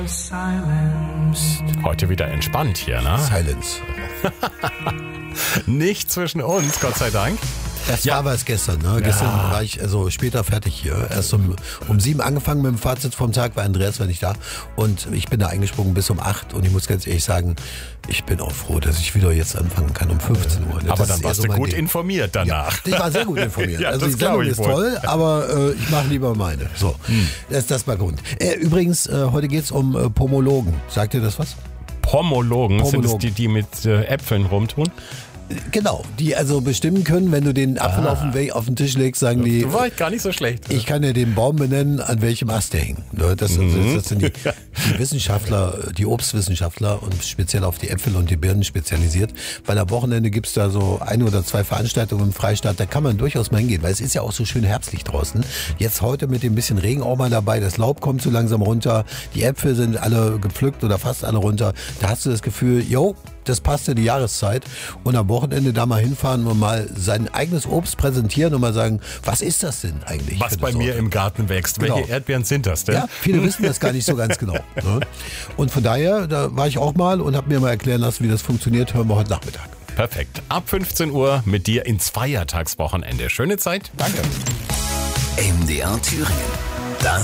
Heute wieder entspannt hier, ne? Silence. Nicht zwischen uns, Gott sei Dank. Das war es gestern. Ne? Gestern war ich später fertig hier. Erst um 7 angefangen mit dem Fazit vom Tag, weil Andreas war nicht da. Und ich bin da eingesprungen bis um 8. Und ich muss ganz ehrlich sagen, ich bin auch froh, dass ich wieder jetzt anfangen kann um 15 Uhr. Aber dann warst du gut informiert danach. Ja, ich war sehr gut informiert. Ja, also das die Sendung ist wohl. toll, aber ich mache lieber meine. So, das war Grund. Übrigens, heute geht es um Pomologen. Sagt ihr das was? Pomologen, sind es die mit Äpfeln rumtun? Genau, die also bestimmen können, wenn du den Apfel auf den Tisch legst, sagen die, war ich gar nicht so schlecht. Ich kann ja den Baum benennen, an welchem Ast der hängt. Das sind die Wissenschaftler, die Obstwissenschaftler und speziell auf die Äpfel und die Birnen spezialisiert. Weil am Wochenende gibt's da so 1 oder 2 Veranstaltungen im Freistaat, da kann man durchaus mal hingehen, weil es ist ja auch so schön herbstlich draußen. Jetzt heute mit dem bisschen Regen auch mal dabei, das Laub kommt so langsam runter, die Äpfel sind alle gepflückt oder fast alle runter. Da hast du das Gefühl, das passt in die Jahreszeit und am Wochenende da mal hinfahren und mal sein eigenes Obst präsentieren und mal sagen, was ist das denn eigentlich? Was bei mir im Garten wächst. Genau. Welche Erdbeeren sind das denn? Ja, viele wissen das gar nicht so ganz genau. Ne? Und von daher, da war ich auch mal und habe mir mal erklären lassen, wie das funktioniert. Hören wir heute Nachmittag. Perfekt. Ab 15 Uhr mit dir ins Feiertagswochenende. Schöne Zeit. Danke. MDR Thüringen.